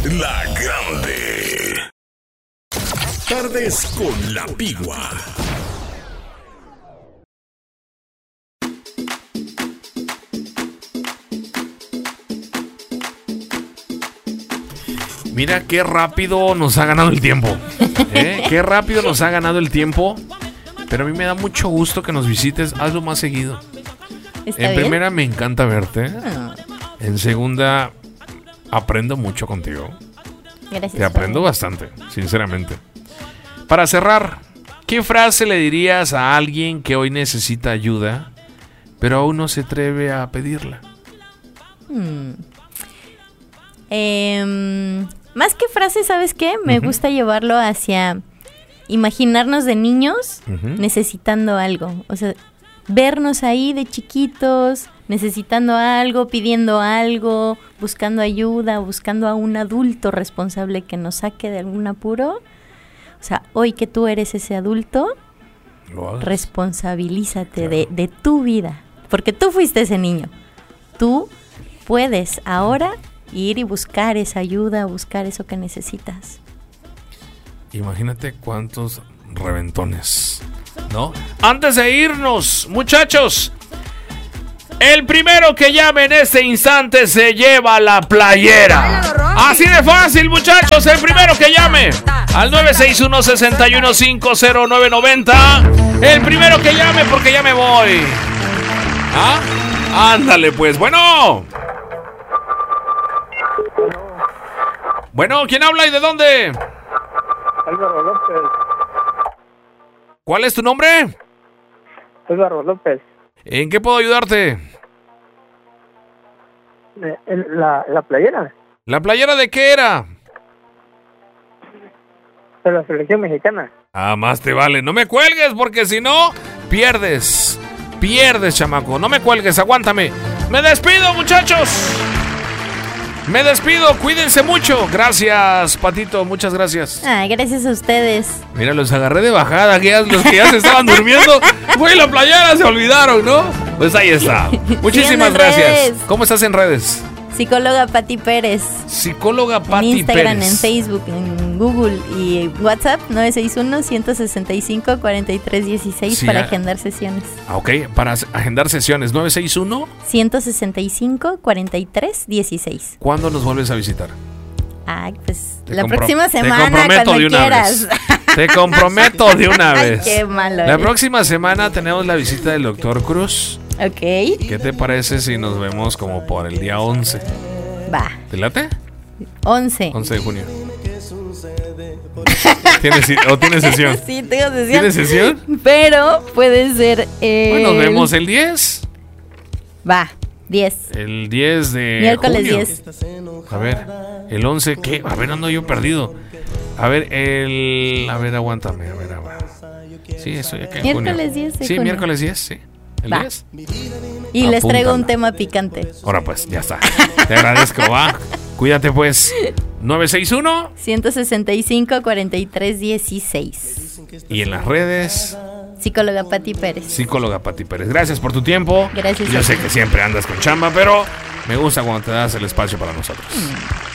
La Grande. Tardes con la Pigua. Mira qué rápido nos ha ganado el tiempo. Qué rápido nos ha ganado el tiempo. Pero a mí me da mucho gusto que nos visites. Hazlo más seguido. En primera, me encanta verte. En segunda, aprendo mucho contigo. Gracias. Te aprendo bastante, sinceramente. Para cerrar, ¿qué frase le dirías a alguien que hoy necesita ayuda, pero aún no se atreve a pedirla? Más que frase, ¿sabes qué? Me gusta llevarlo hacia imaginarnos de niños necesitando algo. O sea, vernos ahí de chiquitos, necesitando algo, pidiendo algo, buscando ayuda, buscando a un adulto responsable que nos saque de algún apuro. O sea, hoy que tú eres ese adulto, responsabilízate de tu vida. Porque tú fuiste ese niño. Tú puedes ahora ir y buscar esa ayuda, buscar eso que necesitas. Imagínate cuántos reventones, ¿no? Antes de irnos, muchachos, el primero que llame en este instante se lleva la playera. Así de fácil, muchachos. El primero que llame al 961-6150-990. El primero que llame, porque ya me voy. Ándale, pues. Bueno, ¿quién habla y de dónde? Álvaro López. ¿Cuál es tu nombre? Álvaro López. ¿En qué puedo ayudarte? La playera. ¿La playera de qué era? De la selección mexicana. Más te vale. No me cuelgues, porque si no, pierdes. Pierdes, chamaco. No me cuelgues, aguántame. Me despido, muchachos. Me despido, cuídense mucho. Gracias, Patito, muchas gracias. Gracias a ustedes. Mira, los agarré de bajada, los que ya se estaban durmiendo. Güey, la playera se olvidaron, ¿no? Pues ahí está. Muchísimas gracias. Redes. ¿Cómo estás en redes? Psicóloga Pati Pérez. Psicóloga Pati en Instagram, Pérez. en Facebook, en Google y WhatsApp 961-165-4316 Sí, para agendar sesiones. Ok, para agendar sesiones 961 165-4316. ¿Cuándo nos vuelves a visitar? Pues la próxima semana, te comprometo cuando de una quieras. vez. Te comprometo de una vez. Ay, qué malo. La próxima semana tenemos la visita del Dr. Cruz. Ok. ¿Qué te parece si nos vemos como por el día 11? Va. ¿Te late? 11 de junio. ¿Tienes sesión? Sí, tengo sesión. ¿Tienes sesión? Pero puede ser Bueno, nos vemos el 10. Va, 10. El 10 de miércoles junio. 10. A ver, el 11, ¿qué? A ver, ando yo perdido. A ver, aguántame. Sí, estoy acá en junio. Miércoles 10 de junio. Sí, miércoles 10, sí. ¿El Va. 10? Y les traigo un Apúntala. tema picante. Ahora pues, ya está. Te agradezco, va. Cuídate pues. 961. 165-4316. Y en las redes, Psicóloga Pati Pérez. Psicóloga Pati Pérez. Gracias por tu tiempo. Gracias. Yo sé que siempre andas con chamba, pero me gusta cuando te das el espacio para nosotros.